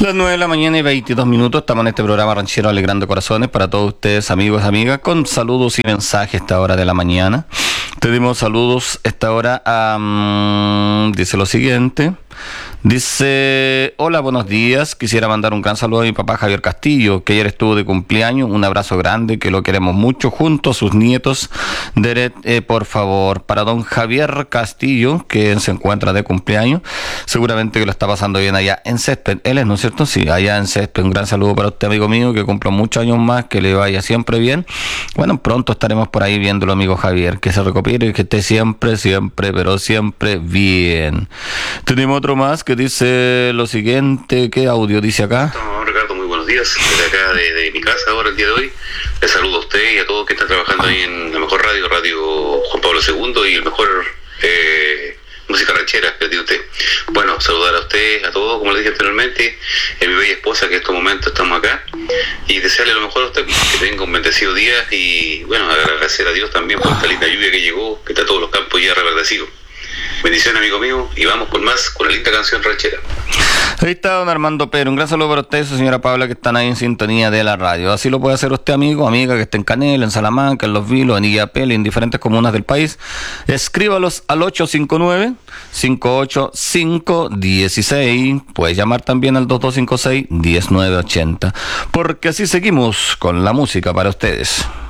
Las 9 de la mañana y 22 minutos, estamos en este programa ranchero Alegrando Corazones para todos ustedes, amigos y amigas, con saludos y mensajes a esta hora de la mañana. Tenemos saludos a esta hora dice lo siguiente. Dice: hola, buenos días, quisiera mandar un gran saludo a mi papá Javier Castillo, que ayer estuvo de cumpleaños. Un abrazo grande, que lo queremos mucho, junto a sus nietos. Por favor, para don Javier Castillo, que se encuentra de cumpleaños, seguramente que lo está pasando bien allá en Césped. Él es, ¿no es cierto? Sí, allá en Césped. Un gran saludo para usted, amigo mío, que cumpla muchos años más, que le vaya siempre bien. Bueno, pronto estaremos por ahí viéndolo, amigo Javier, que se recupere y que esté siempre, pero siempre bien. Tenemos otro más que dice lo siguiente. ¿Qué audio dice acá? Ricardo, muy buenos días. Desde acá de mi casa ahora el día de hoy. Les saludo a usted y a todos que están trabajando ahí en la mejor radio Juan Pablo II, y el mejor música ranchera que tiene usted. Bueno, saludar a usted, a todos, como le dije anteriormente, a mi bella esposa, que en estos momentos estamos acá, y desearle lo mejor a usted, que tenga un bendecido día, y bueno, agradecer a Dios también por esta linda lluvia que llegó, que está todos los campos ya reverdecidos. Bendiciones, amigo mío, y vamos con más, con la linda canción ranchera. Ahí está don Armando Pérez. Un gran saludo para usted y su señora Paula, que están ahí en sintonía de la radio. Así lo puede hacer usted, amigo, amiga, que esté en Canela, en Salamanca, en Los Vilos, en Illapel, en diferentes comunas del país. Escríbalos al 859-585-16. Puede llamar también al 2256-1980. Porque así seguimos con la música para ustedes.